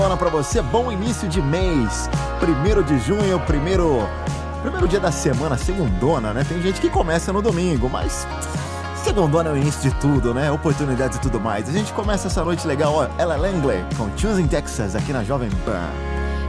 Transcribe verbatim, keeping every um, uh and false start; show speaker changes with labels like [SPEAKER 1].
[SPEAKER 1] Pra você, bom início de mês, primeiro de junho, primeiro, primeiro dia da semana, segundona, né? Tem gente que começa no domingo, mas segundona é o início de tudo, né? Oportunidades e tudo mais. A gente começa essa noite legal, ó, Ella Langley com Choosing Texas aqui na Jovem Pan.